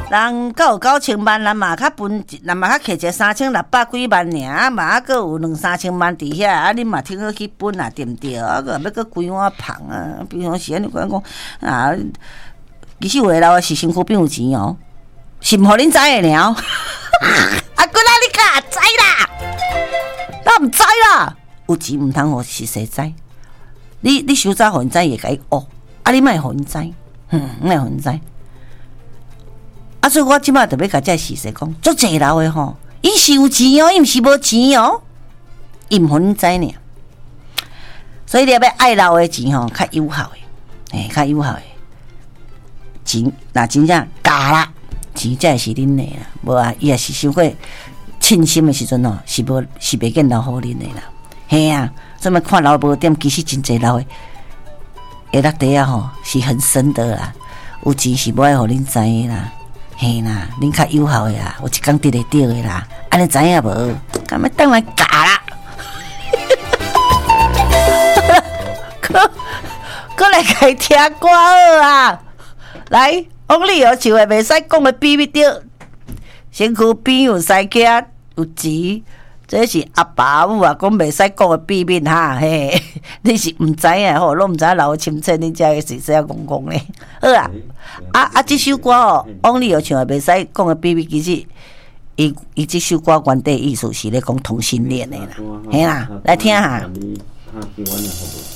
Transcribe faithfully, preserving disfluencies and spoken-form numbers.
人够有九千万，人嘛较分，人嘛较摕一个三千六百几万尔，嘛还佫有两三千万伫遐，啊，你嘛听好去分啊，对毋对？啊，佫要佫规碗芳啊，比如是安尼讲讲啊，其实有诶老诶是身躯边有钱哦，是毋互恁知诶尔。啊，骨仔你敢知啦？我毋知啦，有钱毋通互是谁知？你你收早互因知会甲伊学，啊，你莫互因知，嗯，莫互因知。啊，所以我即摆特别甲这事实讲，足济老诶吼，伊是有钱哦，伊毋是无钱哦，伊毋互恁知呢。所以你要爱老诶钱吼，较有效诶，诶，较有效诶钱，若真正假啦，钱才是恁诶啦，无啊，伊也是伤过凊心诶时阵吼，是无是袂见老好恁诶啦，嘿啊，所以看老无点，其实真济老诶，会落地啊吼，是很深的啦，有钱是无爱互恁知诶啦。嘿啦，恁较有效的啦，有一工得会到的啦，安尼知影无？干嘛当来假啦？搁搁来开听歌好啊！来，王力友唱的袂使讲的秘密着，身躯边有西囝有钱，这是阿爸阿母啊讲袂使讲的秘密哈嘿，你是毋知影吼，拢毋知老深浅，恁才会是这样讲讲咧。好啊，啊啊！这首歌哦，王力友唱的袂使讲的秘密，其实伊伊这首歌原底意思是咧讲同性恋的啦，嘿啦，来听下。